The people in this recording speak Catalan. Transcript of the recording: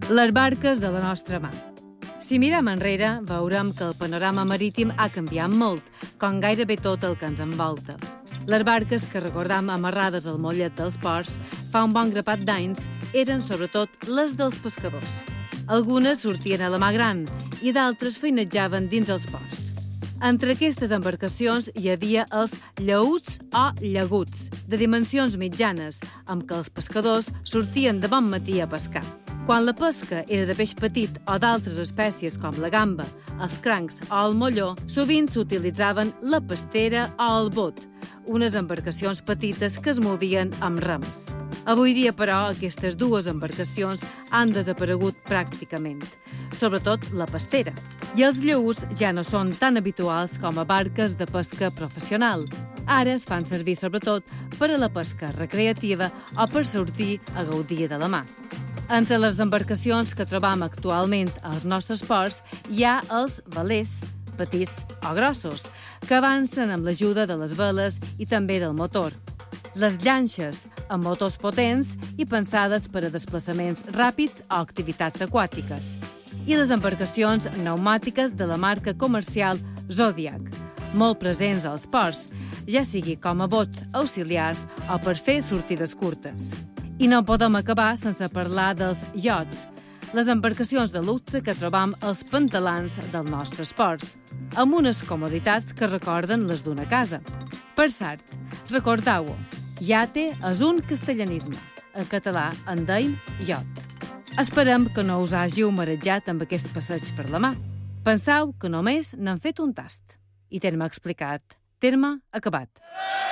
Les barques de la nostra mà. Si mirem enrere, veurem que el panorama marítim ha canviat molt, com gairebé tot el que ens envolta. Les barques que recordam amarrades al mollet dels ports fa un bon grapat d'anys eren sobretot les dels pescadors. Algunes sortien a la mar gran i d'altres feinetjaven dins els ports. Entre aquestes embarcacions hi havia els llaüts o llaguts, de dimensions mitjanes, amb què els pescadors sortien de bon matí a pescar. Quan la pesca era de peix petit o d'altres espècies com la gamba, els crancs o el molló, sovint s'utilitzaven la pastera o el bot, unes embarcacions petites que es movien amb rems. Avui dia, però, aquestes dues embarcacions han desaparegut pràcticament, sobretot la pastera. I els llaüts ja no són tan habituals com a barques de pesca professional. Ara es fan servir sobretot per a la pesca recreativa o per sortir a gaudir de la mar. Entre les embarcacions que trobam actualment als nostres ports hi ha els velers, petits o grossos, que avancen amb l'ajuda de les veles i també del motor. Les llanxes, amb motors potents i pensades per a desplaçaments ràpids o activitats aquàtiques. I les embarcacions pneumàtiques de la marca comercial Zodiac, molt presents als ports, ja sigui com a bots auxiliars o per fer sortides curtes. I no podem acabar sense parlar dels iots, les embarcacions de luxe que trobam als pantalans dels nostres ports, amb unes comoditats que recorden les d'una casa. Per cert, recordeu-ho, iate és un castellanisme. En català en deim iot. Esperem que no us hàgiu marejat amb aquest passeig per la mà. Penseu que només n'han fet un tast. I terme explicat, terme acabat.